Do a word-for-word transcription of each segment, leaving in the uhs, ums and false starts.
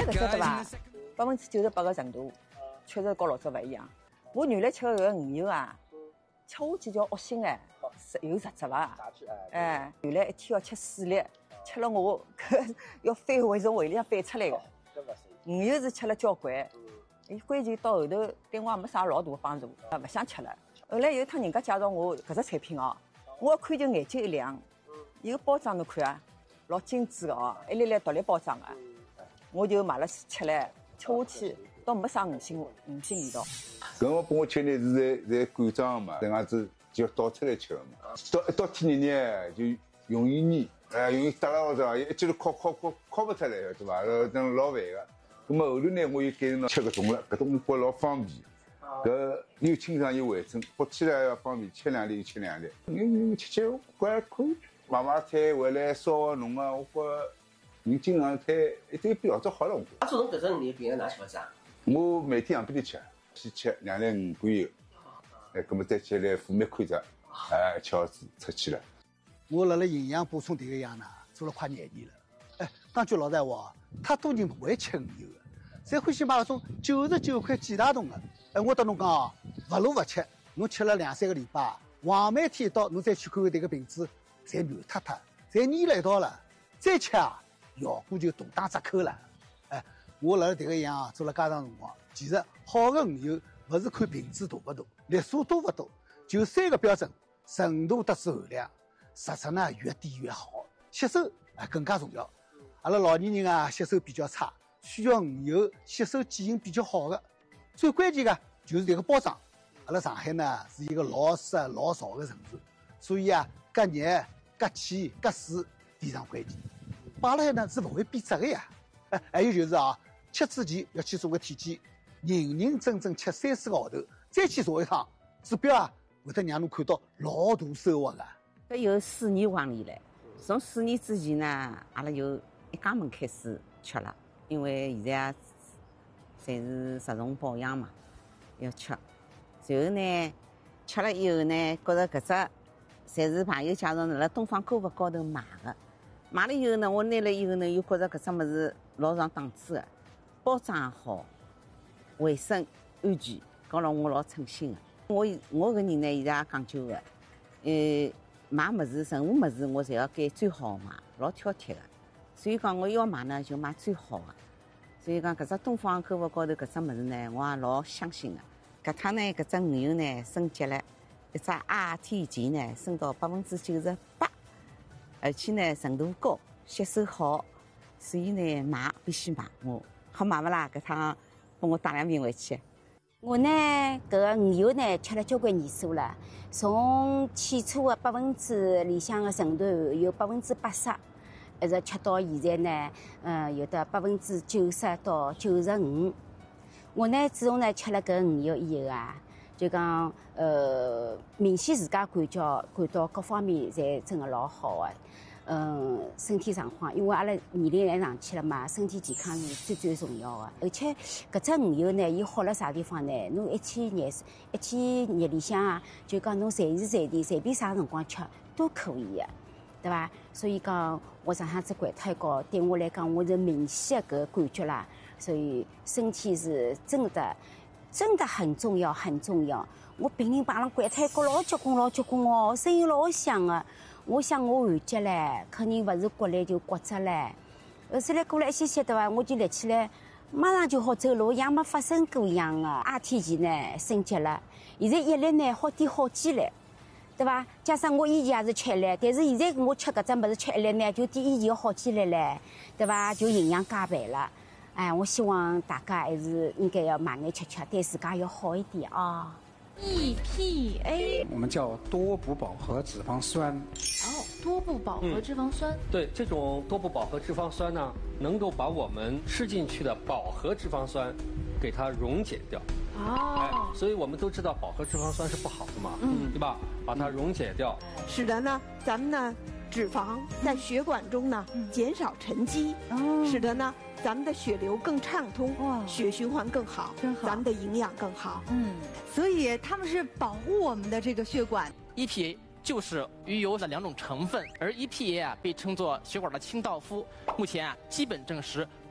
来搿只对伐？百分之九十八个程度，确实跟老早勿一样。我原来吃个搿个鱼油啊，吃下去叫恶心哎，有实质伐？哎，原来一天要吃四粒，吃了我搿要翻胃从胃里向翻出来个。鱼油是吃了交关，伊关键到后头对我也没啥老大帮助，啊，勿想吃了。后来有一趟人家介绍我搿只产品哦，我一看就眼睛一亮，伊个包装侬看啊，老精致个哦，一粒粒独立包装个，我就买了吃唻，吃下去倒没啥恶心恶心味道。 搿我帮我吃呢是在在罐装嘛，这样子就要倒出来吃个嘛。到一到天热呢就容易黏，哎，容易耷拉或者一记头敲敲敲敲不出来，对伐？呃，那老烦个。咁么后头呢，我又改成吃搿种了，搿种觉老方便。搿又清爽又卫生，剥起来要方便，吃两粒就吃两粒。你吃吃，我觉着可以。买买菜回来烧个弄个，我觉着你经常菜一对比老早好了。我阿做侬搿只鱼平常哪吃法子啊？ 我每天夜边头吃，先吃两粒鱼肝油，哎，搿么再吃粒富蜜宽汁，哎，吃好子出去了。 我辣辣营养补充迭个样呢，做了快廿年了。哎，讲句老实话，太多人勿会吃鱼油的，侪欢喜买搿种九十九块几大桶的。哎，我跟侬讲哦，勿如勿吃，侬吃了两三个礼拜，黄梅天一到，侬再去看看迭个瓶子，侪软塌塌，侪粘辣一道了，再吃啊，效果就大打折扣了。哎，我辣辣迭个样啊，做了介长辰光，其实好的鱼油勿是看瓶子大勿大，粒数多勿多，就三个标准：纯度、得水含量，实质呢越低越好，吸收啊更加重要。阿拉老年人啊，吸收比较差，需要鱼油吸收记性比较好的。最关键的就是这个包装。阿拉上海呢是一个老湿老潮的城市，所以啊，隔热、隔气、隔水非常关键。摆辣海呢是不会变质的呀。哎，还有就是啊，吃之前要去做个体检，认认真真吃三四个号头，再去做一趟，指标啊会得让侬看到老大收获的。 搿有四年往里了，从四年之前呢，阿拉就一家门开始吃了，因为现在啊，侪是着重保养嘛，要吃。然后呢，吃了以后呢，觉着搿只侪是朋友介绍辣辣东方购物高头买的，买了以后呢，我拿了以后呢，又觉着搿只物事老上档次的，包装也好，卫生安全，搞了我老称心的。我我搿人呢，现在也讲究的，呃，买物事任何物事我侪要拣最好买，老挑剔的。所以讲我要买呢，就买最好的。所以讲搿只东方购物高头搿只物事呢，我也老相信的。搿趟呢，搿只鱼油呢升级了，一只 R T 级呢升到百分之九十八，而且呢纯度高，吸收好，所以呢买必须买，我好买勿啦？搿趟帮我带两瓶回去。 我呢，搿个鱼油呢吃了交关年数了，从起初的百分之里向的纯度有百分之八十。一直吃到现在呢，呃，有的百分之九十到九十五。我呢，自从呢吃了搿鱼油以后啊，就讲呃，明显自家感觉感到各方面侪真的老好的，嗯、呃，身体状况，因为阿拉年龄来上去了嘛，身体健康是最最重要的。而且搿只鱼油呢，伊好辣啥地方呢？侬一天热一天热里向啊，就讲侬随时随地随便啥辰光吃都可以的。对吧？所以讲，我上趟子掼脱一高，对我来讲，我是明显的搿个感觉啦。所以身体是真的，真的很重要，很重要。我病人帮阿拉掼脱一高，老结棍，老结棍哦，声音老响的。我想我完结唻，肯定勿是骨力就骨折唻。后头来过了一歇歇，对伐？我就立起来，马上就好走路，像没发生过一样的。二天前呢升级了，现在一粒呢好点好几粒。对吧？加上我以前也是吃一粒，但是现在我吃搿只物事吃一粒呢，就比以前好几粒嘞，对吧？就营养加倍了。哎，我希望大家还是应该要买眼吃吃，对自家要好一点啊。 E P A， 我们叫多不饱和脂肪酸。 哦，多不饱和脂肪酸。 嗯、对，这种多不饱和脂肪酸呢，能够把我们吃进去的饱和脂肪酸给它溶解掉。 哦、 哎，所以我们都知道饱和脂肪酸是不好的嘛，嗯，对吧？把它溶解掉， 使得呢，咱们呢脂肪在血管中呢、嗯、减少沉积，哦、使得呢咱们的血流更畅通，哇，血循环更好， 真好， 咱们的营养更好。 嗯，所以他们是保护我们的这个血管。 E P A 就是鱼油的两种成分，而 E P A 啊被称作血管的清道夫。目前啊基本证实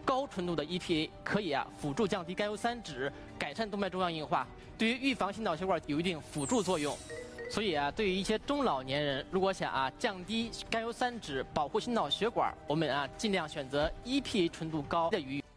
高纯度的 E P A 可以啊辅助降低甘油三酯，改善动脉粥样硬化，对于预防心脑血管有一定辅助作用。所以啊，对于一些中老年人，如果想啊降低甘油三酯，保护心脑血管，我们啊尽量选择 E P A 纯度高的鱼。